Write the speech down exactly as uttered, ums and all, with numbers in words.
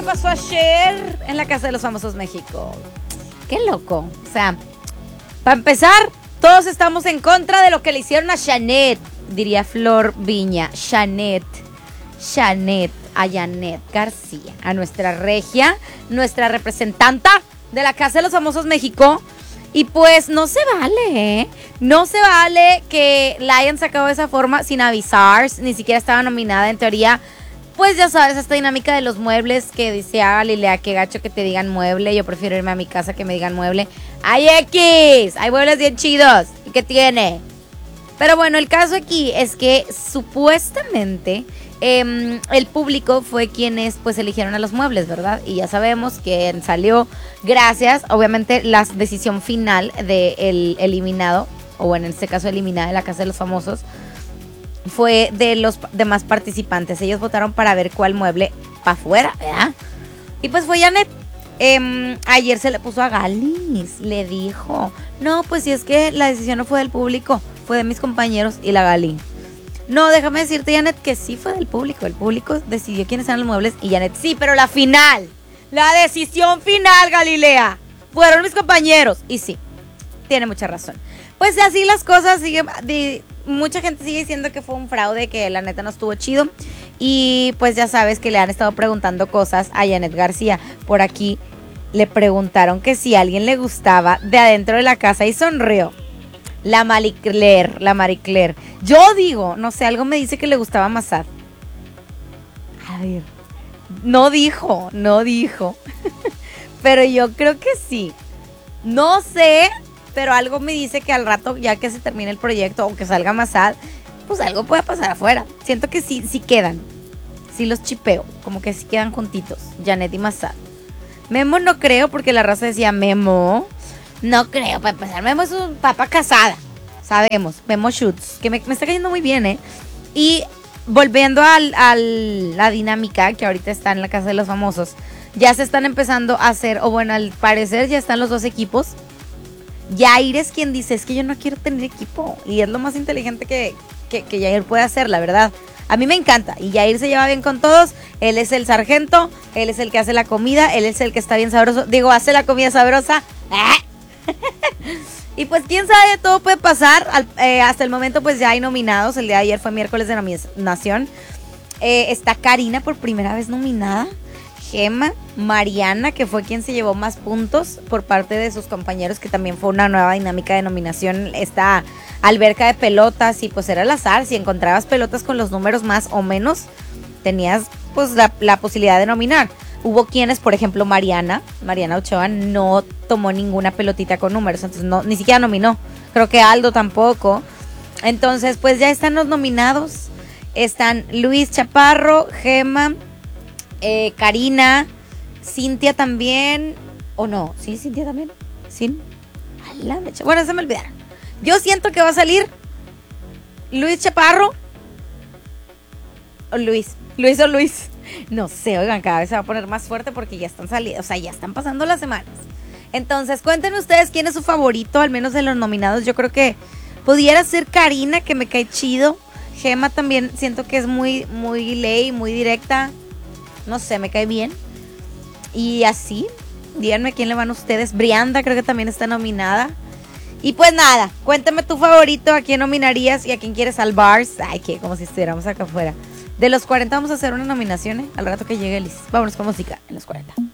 pasó ayer en la Casa de los Famosos México? Qué loco. O sea, para empezar, todos estamos en contra de lo que le hicieron a Xanet, diría Flor Viña. Xanet, Xanet, a Janet García, a nuestra regia, nuestra representanta de la Casa de los Famosos México. Y pues no se vale, ¿eh? No se vale que la hayan sacado de esa forma sin avisar, ni siquiera estaba nominada en teoría. Pues ya sabes, esta dinámica de los muebles que dice, ah, Galilea, qué gacho que te digan mueble, yo prefiero irme a mi casa que me digan mueble. ¡Ay, X! Hay muebles bien chidos. ¿Y qué tiene? Pero bueno, el caso aquí es que supuestamente eh, el público fue quienes pues eligieron a los muebles, ¿verdad? Y ya sabemos que salió gracias, obviamente, la decisión final del eliminado, o bueno, en este caso eliminada de la Casa de los Famosos, fue de los demás participantes. Ellos votaron para ver cuál mueble para afuera, ¿verdad? Y pues fue Janet. Eh, ayer se le puso a Galis, le dijo, no, pues si es que la decisión no fue del público, fue de mis compañeros y la Gali. No, déjame decirte, Janet, que sí fue del público. El público decidió quiénes eran los muebles y Janet, sí, pero la final, la decisión final, Galilea, fueron mis compañeros. Y sí, tiene mucha razón. Pues así las cosas, sigue, de, mucha gente sigue diciendo que fue un fraude, que la neta no estuvo chido. Y pues ya sabes que le han estado preguntando cosas a Janet García. Por aquí le preguntaron que si a alguien le gustaba de adentro de la casa y sonrió. La Marie Claire, la Marie Claire. Yo digo, no sé, algo me dice que le gustaba Massad. A ver, no dijo, no dijo. Pero yo creo que sí. No sé, pero algo me dice que al rato, ya que se termine el proyecto o que salga Massad, pues algo puede pasar afuera. Siento que sí, sí quedan. Sí los chipeo, como que sí quedan juntitos, Janet y Massad. Memo no creo, porque la raza decía Memo. No creo, para empezar, Memo es un papa casada. Sabemos, Memo Shoots, que me, me está cayendo muy bien, ¿eh? Y volviendo a al, la dinámica que ahorita está en la Casa de los Famosos, ya se están empezando a hacer, o bueno, al parecer ya están los dos equipos. Yair es quien dice, es que yo no quiero tener equipo. Y es lo más inteligente que, que, que Yair puede hacer, la verdad. A mí me encanta. Y Yair se lleva bien con todos. Él es el sargento. Él es el que hace la comida. Él es el que está bien sabroso. Digo, hace la comida sabrosa. Y pues quién sabe, todo puede pasar. Al, eh, hasta el momento pues ya hay nominados. El día de ayer fue miércoles de nominación. Eh, está Karina por primera vez nominada. Gema, Mariana, que fue quien se llevó más puntos por parte de sus compañeros, que también fue una nueva dinámica de nominación. Esta alberca de pelotas, y pues era al azar. Si encontrabas pelotas con los números más o menos, tenías pues la, la posibilidad de nominar. Hubo quienes, por ejemplo, Mariana, Mariana Ochoa, no tomó ninguna pelotita con números, entonces no, ni siquiera nominó. Creo que Aldo tampoco. Entonces, pues ya están los nominados. Están Luis Chaparro, Gema, eh, Karina, Cintia también. ¿O no? ¿Sí, Cintia también? ¿Sí? Ala, mecha. Bueno, se me olvidaron. Yo siento que va a salir Luis Chaparro o Luis. Luis o Luis. No sé, oigan, cada vez se va a poner más fuerte porque ya están saliendo, o sea, ya están pasando las semanas. Entonces, cuéntenme ustedes quién es su favorito, al menos de los nominados. Yo creo que pudiera ser Karina, que me cae chido. Gema también siento que es muy, muy ley, muy directa. No sé, me cae bien. Y así, díganme quién le van a ustedes. Brianda creo que también está nominada. Y pues nada, cuéntame tu favorito, a quién nominarías y a quién quieres salvar. Ay, que como si estuviéramos acá afuera. De los cuarenta vamos a hacer una nominación, ¿eh? Al rato que llegue Liz. Vámonos con música en los cuarenta.